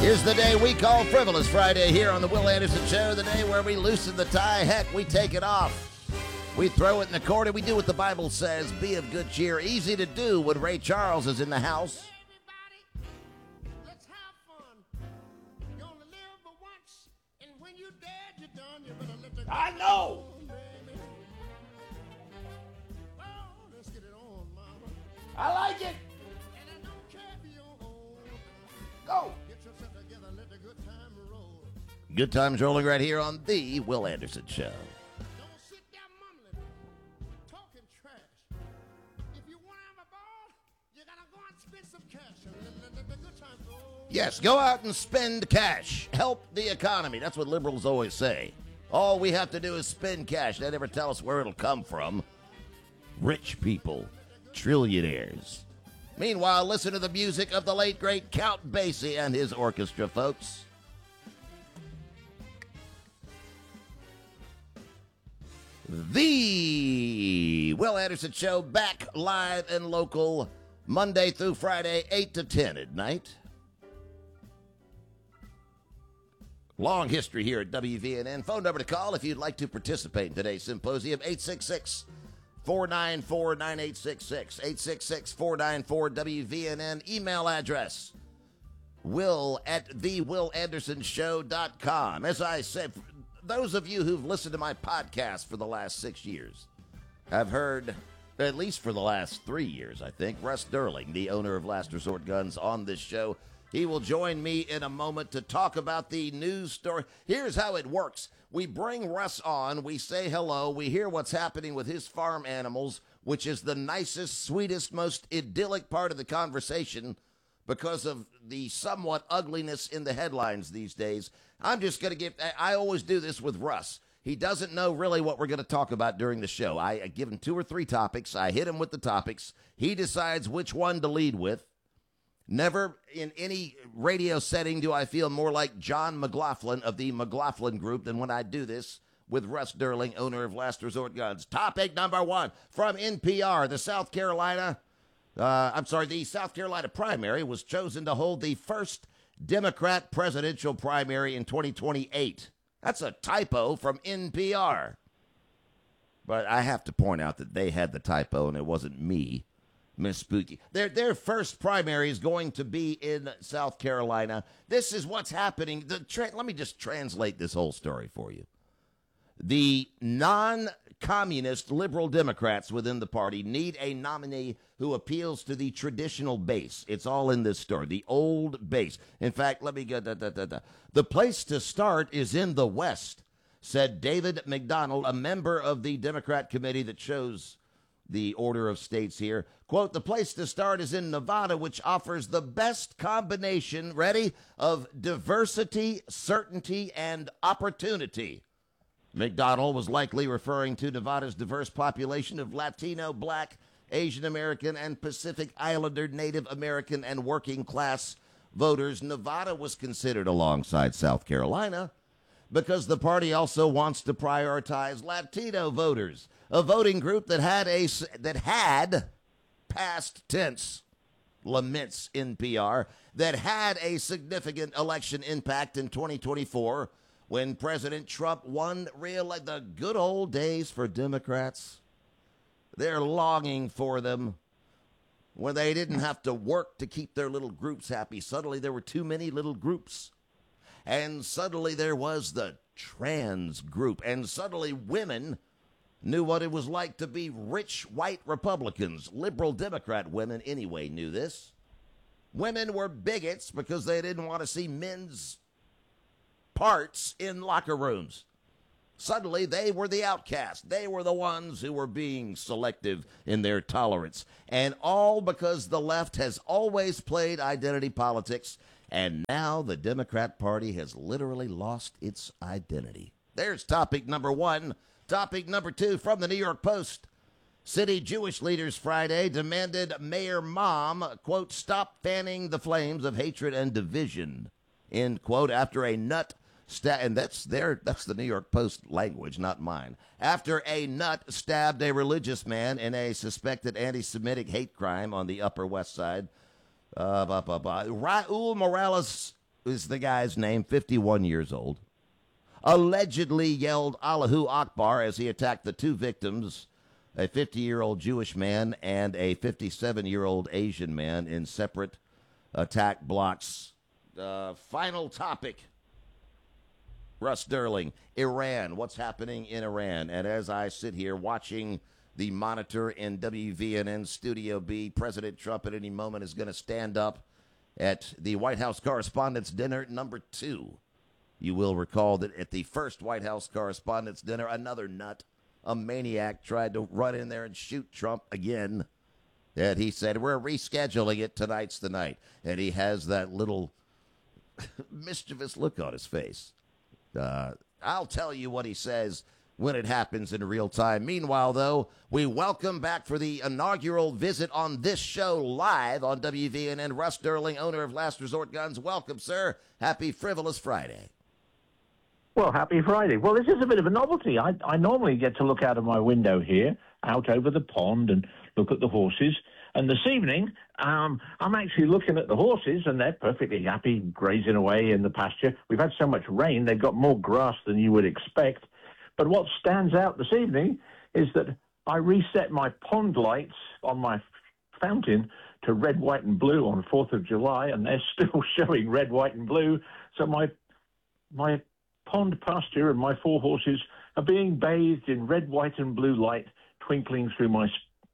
Here's the day we call Frivolous Friday here on the Will Anderson Show, the day where we loosen the tie. Heck, we take it off. We throw it in the corner. We do what the Bible says. Be of good cheer. Easy to do when Ray Charles is in the house. Everybody, let's have fun. You only live but once, and when you're dead, you're done. You better let the I know. baby. Oh, let's get it on, mama. I like it. And I don't care if you're old. Go. Get yourself together, let the good time roll. Good times rolling right here on the Will Anderson Show. Don't sit there mumbling, talking trash. If you want to have a ball, you gotta go and spend some cash and let the good time roll. Yes, go out and spend cash. Help the economy. That's what liberals always say. All we have to do is spend cash. They never tell us where it'll come from. Rich people, trillionaires. Meanwhile, listen to the music of the late, great Count Basie and his orchestra, folks. The Will Anderson Show, back live and local, Monday through Friday, 8 to 10 at night. Long history here at WVNN. Phone number to call if you'd like to participate in today's symposium, 866-494-9866, 866-494-WVNN. Email address, will@thewillandersonshow.com. As I said, those of you who've listened to my podcast for the last 6 years have heard, at least for the last 3 years, I think, Russ Derling, the owner of Last Resort Guns, on this show. He will join me in a moment to talk about the news story. Here's how it works. We bring Russ on, we say hello, we hear what's happening with his farm animals, which is the nicest, sweetest, most idyllic part of the conversation because of the somewhat ugliness in the headlines these days. I'm just going to I always do this with Russ. He doesn't know really what we're going to talk about during the show. I give him 2 or 3 topics. I hit him with the topics. He decides which one to lead with. Never in any radio setting do I feel more like John McLaughlin of the McLaughlin Group than when I do this with Russ Derling, owner of Last Resort Guns. Topic number 1 from NPR. The South Carolina primary was chosen to hold the first Democrat presidential primary in 2028. That's a typo from NPR. But I have to point out that they had the typo and it wasn't me. Miss Spooky. Their first primary is going to be in South Carolina. This is what's happening. Let me just translate this whole story for you. The non-communist liberal Democrats within the party need a nominee who appeals to the traditional base. It's all in this story, the old base. In fact, let me get The place to start is in the West, said David McDonald, a member of the Democrat committee that chose the order of states here. Quote, the place to start is in Nevada, which offers the best combination, ready, of diversity, certainty, and opportunity. McDonald was likely referring to Nevada's diverse population of Latino, Black, Asian American, and Pacific Islander, Native American, and working class voters. Nevada was considered alongside South Carolina because the party also wants to prioritize Latino voters, a voting group that had past tense, laments NPR, that had a significant election impact in 2024 when President Trump won the good old days for Democrats. They're longing for them when they didn't have to work to keep their little groups happy. Suddenly there were too many little groups. And suddenly there was the trans group. And suddenly women knew what it was like to be rich white Republicans. Liberal Democrat women anyway knew this. Women were bigots because they didn't want to see men's parts in locker rooms. Suddenly they were the outcast. They were the ones who were being selective in their tolerance. And all because the left has always played identity politics, and now the Democrat Party has literally lost its identity. There's topic number 1. Topic number 2 from the New York Post. City Jewish leaders Friday demanded Mayor Mom, quote, stop fanning the flames of hatred and division, end quote, after a nut and that's the New York Post language, not mine. After a nut stabbed a religious man in a suspected anti-Semitic hate crime on the Upper West Side. Raul Morales is the guy's name, 51 years old, allegedly yelled Allahu Akbar as he attacked the two victims, a 50-year-old Jewish man and a 57-year-old Asian man, in separate attack blocks. Final topic. Russ Sterling, Iran. What's happening in Iran? And as I sit here watching the monitor in WVNN Studio B, President Trump at any moment is going to stand up at the White House Correspondents' Dinner number 2. You will recall that at the first White House Correspondents' Dinner, another nut, a maniac, tried to run in there and shoot Trump again. And he said, we're rescheduling it. Tonight's the night. And he has that little mischievous look on his face. I'll tell you what he says when it happens in real time. Meanwhile, though, we welcome back for the inaugural visit on this show live on WVNN, Russ Sterling, owner of Last Resort Guns. Welcome, sir. Happy Frivolous Friday. Well, happy Friday. Well, this is a bit of a novelty. I normally get to look out of my window here, out over the pond, and look at the horses. And this evening, I'm actually looking at the horses, and they're perfectly happy grazing away in the pasture. We've had so much rain, they've got more grass than you would expect. But what stands out this evening is that I reset my pond lights on my fountain to red, white, and blue on 4th of July, and they're still showing red, white, and blue. So my pond pasture and my 4 horses are being bathed in red, white, and blue light twinkling through my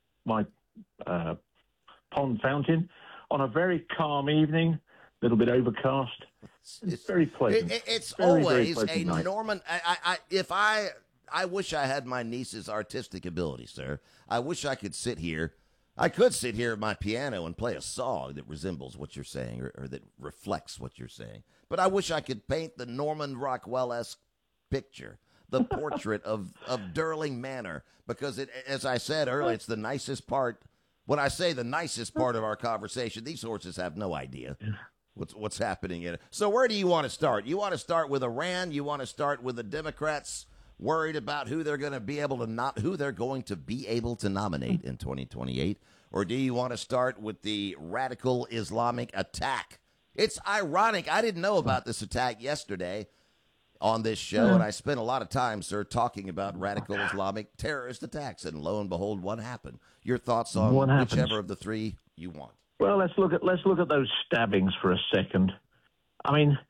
pond fountain on a very calm evening, a little bit overcast. It's very pleasant. It's very, always very a night. Norman. I wish I had my niece's artistic ability, sir. I wish I could sit here. I could sit here at my piano and play a song that resembles what you're saying, or that reflects what you're saying. But I wish I could paint the Norman Rockwell-esque picture, the portrait of Durling Manor, because as I said earlier, it's the nicest part. When I say the nicest part of our conversation, these horses have no idea what's happening in it. So where do you want to start? You want to start with Iran? You want to start with the Democrats worried about who they're going to be able to nominate in 2028, or do you want to start with the radical Islamic attack? It's ironic. I didn't know about this attack yesterday on this show, and I spent a lot of time, sir, talking about radical Islamic terrorist attacks, and lo and behold, what happened? Your thoughts on whichever of the three you want. Well, let's look at those stabbings for a second. I mean,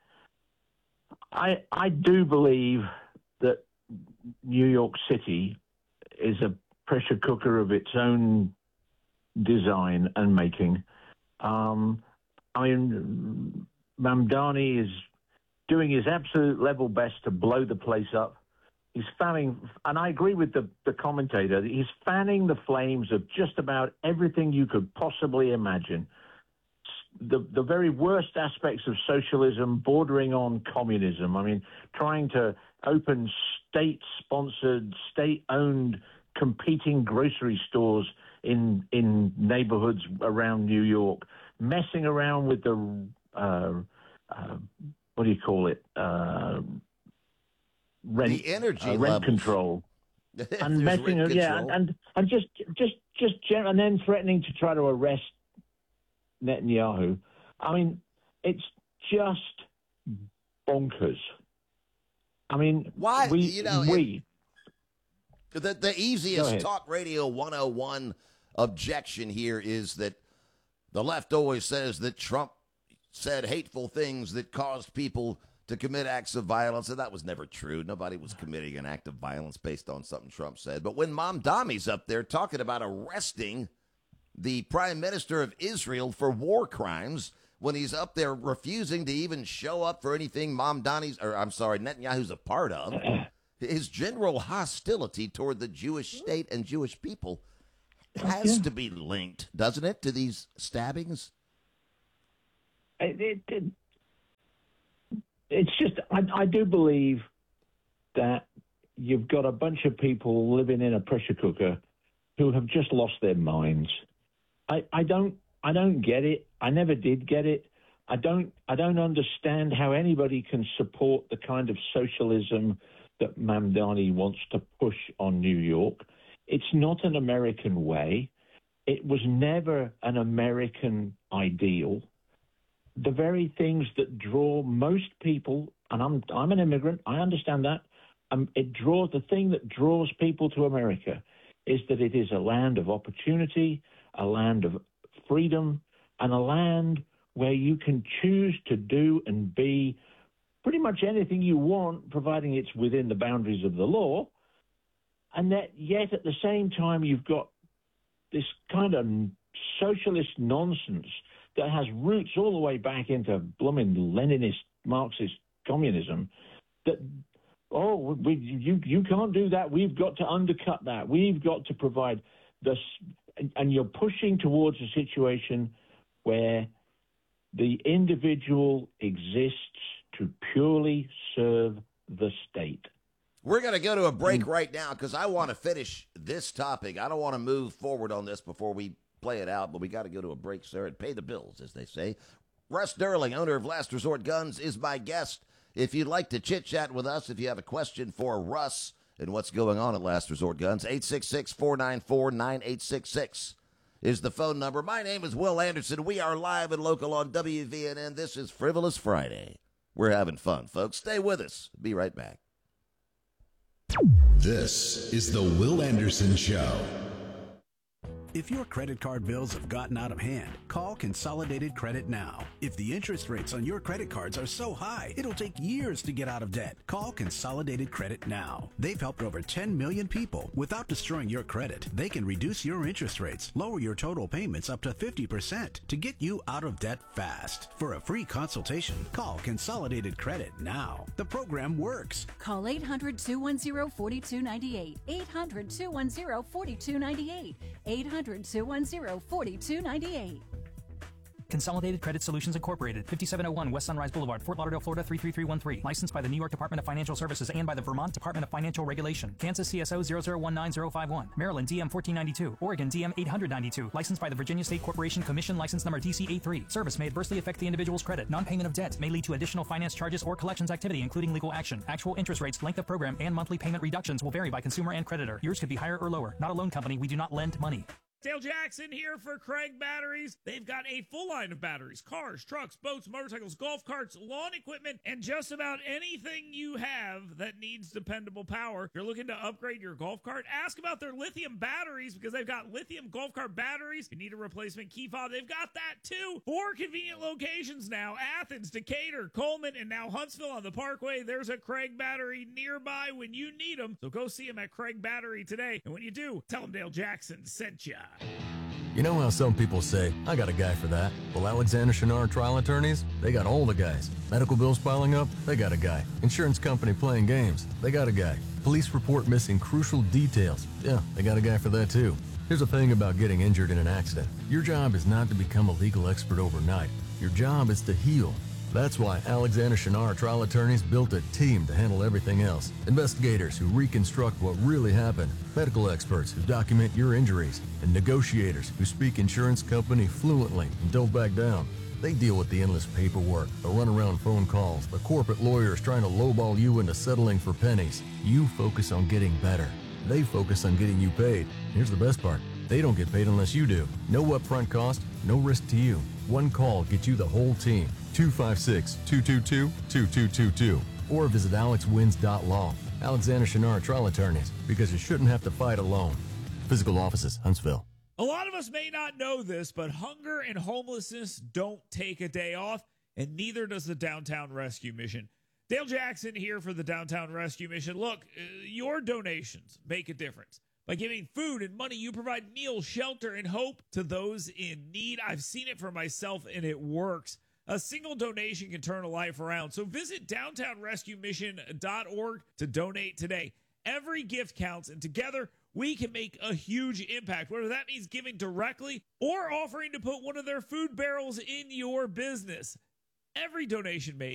I do believe that New York City is a pressure cooker of its own design and making. I mean, Mamdani is doing his absolute level best to blow the place up. He's fanning, and I agree with the commentator, he's fanning the flames of just about everything you could possibly imagine. The very worst aspects of socialism bordering on communism. I mean, trying to open state-sponsored, state-owned competing grocery stores in neighborhoods around New York, messing around with the what do you call it? Rent, the energy rent control, and messing, and just and then threatening to try to arrest Netanyahu. I mean, it's just bonkers. I mean, why? The easiest Talk Radio 101 objection here is that the left always says that Trump said hateful things that caused people to commit acts of violence, and that was never true. Nobody was committing an act of violence based on something Trump said. But when Mamdani's up there talking about arresting the prime minister of Israel for war crimes, when he's up there refusing to even show up for anything Netanyahu's a part of, his general hostility toward the Jewish state and Jewish people has to be linked, doesn't it, to these stabbings? It's just, I do believe that you've got a bunch of people living in a pressure cooker who have just lost their minds. I don't get it. I never did get it. I don't understand how anybody can support the kind of socialism that Mamdani wants to push on New York. It's not an American way. It was never an American ideal. the very things that draw most people, and I'm an immigrant, I understand that. The thing that draws people to America is that it is a land of opportunity, a land of freedom, and a land where you can choose to do and be pretty much anything you want, providing it's within the boundaries of the law. And that yet at the same time, you've got this kind of socialist nonsense that has roots all the way back into blooming Leninist, Marxist communism that, you can't do that. We've got to undercut that. We've got to provide this. And you're pushing towards a situation where the individual exists to purely serve the state. We're going to go to a break right now because I want to finish this topic. I don't want to move forward on this before we play it out, but we got to go to a break, sir, and pay the bills, as they say. Russ Sterling, owner of Last Resort Guns, is my guest. If you'd like to chit-chat with us, if you have a question for Russ and what's going on at Last Resort Guns, 866-494-9866 is the phone number. My name is Will Anderson. We are live and local on WVNN. This is Frivolous Friday. We're having fun, folks. Stay with us. Be right back. This is the Will Anderson Show. If your credit card bills have gotten out of hand, call Consolidated Credit now. If the interest rates on your credit cards are so high, it'll take years to get out of debt. Call Consolidated Credit now. They've helped over 10 million people without destroying your credit. They can reduce your interest rates, lower your total payments up to 50% to get you out of debt fast. For a free consultation, call Consolidated Credit now. The program works. Call 800-210-4298. 800-210-4298. 800-210-4298. Consolidated Credit Solutions Incorporated, 5701 West Sunrise Boulevard, Fort Lauderdale, Florida 33313. Licensed by the New York Department of Financial Services and by the Vermont Department of Financial Regulation. Kansas CSO 0019051. Maryland DM 1492. Oregon DM 892. Licensed by the Virginia State Corporation Commission, license number DC83. Service may adversely affect the individual's credit. Non-payment of debt may lead to additional finance charges or collections activity, including legal action. Actual interest rates, length of program, and monthly payment reductions will vary by consumer and creditor. Yours could be higher or lower. Not a loan company. We do not lend money. Dale Jackson here for Craig Batteries. They've got a full line of batteries, cars, trucks, boats, motorcycles, golf carts, lawn equipment, and just about anything you have that needs dependable power. If you're looking to upgrade your golf cart, ask about their lithium batteries because they've got lithium golf cart batteries. If you need a replacement key fob, they've got that too. 4 convenient locations now: Athens, Decatur, Coleman, and now Huntsville on the Parkway. There's a Craig Battery nearby when you need them. So go see them at Craig Battery today. And when you do, tell them Dale Jackson sent ya. You know how some people say, I got a guy for that. Well, Alexander Chenard Trial Attorneys, they got all the guys. Medical bills piling up, they got a guy. Insurance company playing games, they got a guy. Police report missing crucial details, yeah, they got a guy for that too. Here's the thing about getting injured in an accident. Your job is not to become a legal expert overnight. Your job is to heal. That's why Alexander Chenard Trial Attorneys built a team to handle everything else. Investigators who reconstruct what really happened, medical experts who document your injuries, and negotiators who speak insurance company fluently and don't back down. They deal with the endless paperwork, the runaround phone calls, the corporate lawyers trying to lowball you into settling for pennies. You focus on getting better. They focus on getting you paid. Here's the best part. They don't get paid unless you do. No upfront cost, no risk to you. One call gets you the whole team. 256-222-2222. Or visit alexwins.law. Alexander Chenard Trial Attorneys, because you shouldn't have to fight alone. Physical offices, Huntsville. A lot of us may not know this, but hunger and homelessness don't take a day off, and neither does the Downtown Rescue Mission. Dale Jackson here for the Downtown Rescue Mission. Look, your donations make a difference. By giving food and money, you provide meals, shelter, and hope to those in need. I've seen it for myself, and it works. A single donation can turn a life around. So visit downtownrescuemission.org to donate today. Every gift counts, and together we can make a huge impact, whether that means giving directly or offering to put one of their food barrels in your business. Every donation made